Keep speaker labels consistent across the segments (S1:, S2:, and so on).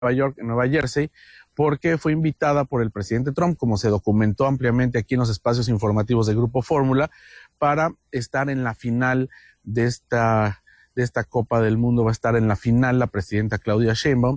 S1: Nueva York, en Nueva Jersey, porque fue invitada por el presidente Trump, como se documentó ampliamente aquí en los espacios informativos de Grupo Fórmula, para estar en la final de esta Copa del Mundo. Va a estar en la final la presidenta Claudia Sheinbaum.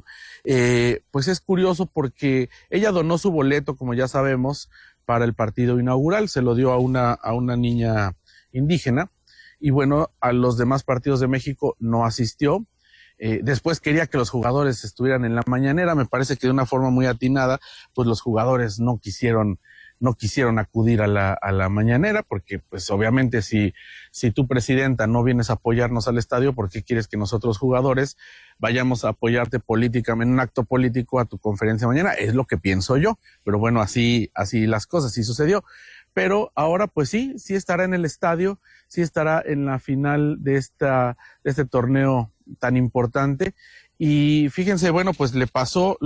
S1: Pues es curioso porque ella donó su boleto, como ya sabemos, para el partido inaugural, se lo dio a una niña indígena, y bueno, a los demás partidos de México no asistió. Después quería que los jugadores estuvieran en la mañanera. Me parece que de una forma muy atinada, pues los jugadores no quisieron acudir a la mañanera, porque pues obviamente si tu presidenta no vienes a apoyarnos al estadio, ¿por qué quieres que nosotros jugadores vayamos a apoyarte políticamente en un acto político a tu conferencia mañana? Es lo que pienso yo, pero bueno, así las cosas, sí sucedió. Pero ahora pues sí estará en el estadio, sí estará en la final de este torneo tan importante. Y fíjense, bueno, pues le pasó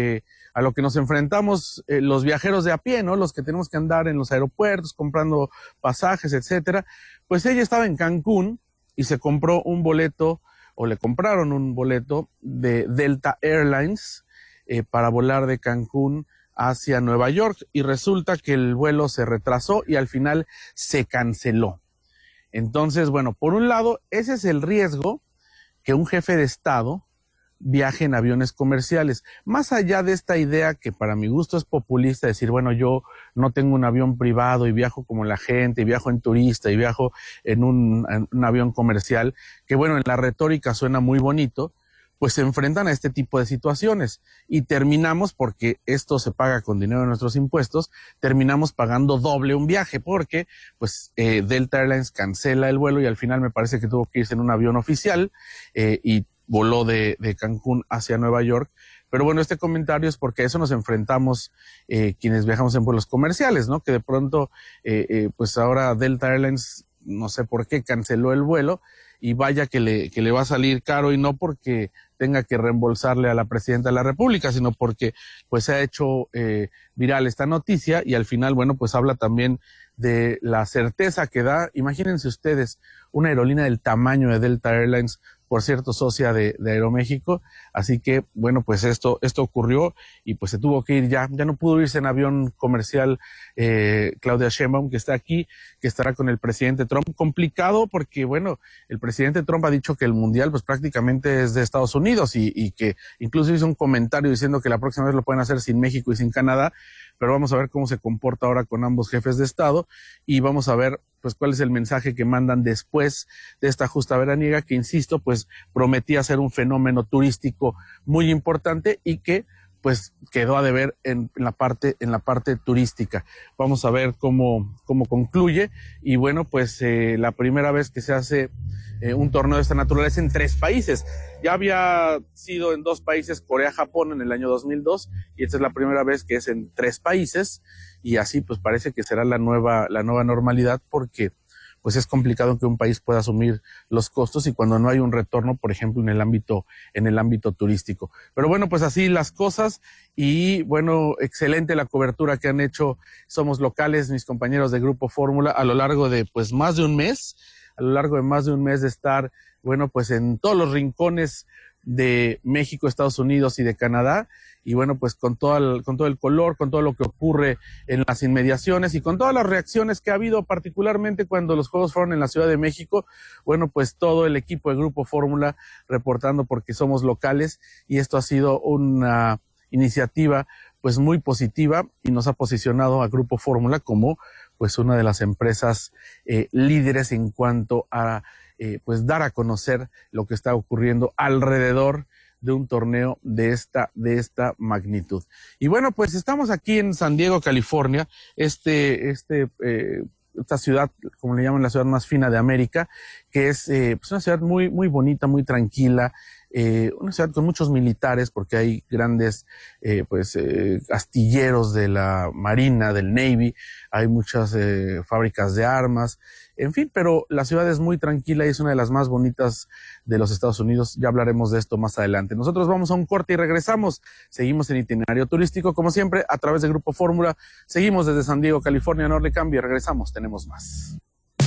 S1: a lo que nos enfrentamos los viajeros de a pie, ¿no? Los que tenemos que andar en los aeropuertos comprando pasajes, etcétera. Pues ella estaba en Cancún y se compró un boleto, o le compraron un boleto de Delta Airlines para volar de Cancún hacia Nueva York, y resulta que el vuelo se retrasó y al final se canceló. Entonces, bueno, por un lado, ese es el riesgo, que un jefe de Estado viaje en aviones comerciales. Más allá de esta idea que para mi gusto es populista, decir, bueno, yo no tengo un avión privado y viajo como la gente, y viajo en turista, y viajo en un avión comercial, que bueno, en la retórica suena muy bonito, pues se enfrentan a este tipo de situaciones y terminamos, porque esto se paga con dinero de nuestros impuestos, terminamos pagando doble un viaje, porque pues Delta Airlines cancela el vuelo y al final me parece que tuvo que irse en un avión oficial y voló de Cancún hacia Nueva York. Pero bueno, este comentario es porque a eso nos enfrentamos quienes viajamos en vuelos comerciales, ¿no? Que de pronto, pues ahora Delta Airlines, no sé por qué, canceló el vuelo, y vaya que le va a salir caro, y no porque tenga que reembolsarle a la presidenta de la República, sino porque pues se ha hecho viral esta noticia, y al final, bueno, pues habla también de la certeza que da. Imagínense ustedes, una aerolínea del tamaño de Delta Airlines, por cierto, socia de Aeroméxico. Así que, bueno, pues esto ocurrió y pues se tuvo que ir ya no pudo irse en avión comercial Claudia Sheinbaum, que está aquí, que estará con el presidente Trump. Complicado porque, bueno, el presidente Trump ha dicho que el mundial pues prácticamente es de Estados Unidos, y que incluso hizo un comentario diciendo que la próxima vez lo pueden hacer sin México y sin Canadá. Pero vamos a ver cómo se comporta ahora con ambos jefes de Estado, y vamos a ver pues cuál es el mensaje que mandan después de esta justa veraniega, que insisto, pues prometía ser un fenómeno turístico muy importante y que pues quedó a deber en la parte turística. Vamos a ver cómo concluye. Y bueno, pues la primera vez que se hace un torneo de esta naturaleza en 3 países. Ya había sido en 2 países, Corea, Japón, en el año 2002, y esta es la primera vez que es en 3 países, y así pues parece que será la nueva normalidad, porque pues es complicado que un país pueda asumir los costos y cuando no hay un retorno, por ejemplo, en el ámbito turístico. Pero bueno, pues así las cosas, y bueno, excelente la cobertura que han hecho Somos Locales, mis compañeros de Grupo Fórmula, a lo largo de pues más de un mes de estar, bueno, pues en todos los rincones de México, Estados Unidos y de Canadá, y bueno, pues con todo el color, con todo lo que ocurre en las inmediaciones y con todas las reacciones que ha habido, particularmente cuando los Juegos fueron en la Ciudad de México. Bueno, pues todo el equipo de Grupo Fórmula reportando, porque somos locales, y esto ha sido una iniciativa pues muy positiva, y nos ha posicionado a Grupo Fórmula como pues una de las empresas líderes en cuanto a pues dar a conocer lo que está ocurriendo alrededor de un torneo de esta magnitud. Y bueno, pues estamos aquí en San Diego, California, esta ciudad, como le llaman, la ciudad más fina de América, que es pues una ciudad muy, muy bonita, muy tranquila, una ciudad con muchos militares, porque hay grandes astilleros de la Marina, del Navy, hay muchas fábricas de armas, en fin, pero la ciudad es muy tranquila y es una de las más bonitas de los Estados Unidos. Ya hablaremos de esto más adelante. Nosotros vamos a un corte y regresamos. Seguimos en Itinerario Turístico, como siempre, a través de Grupo Fórmula. Seguimos desde San Diego, California. No le cambie, regresamos, tenemos más.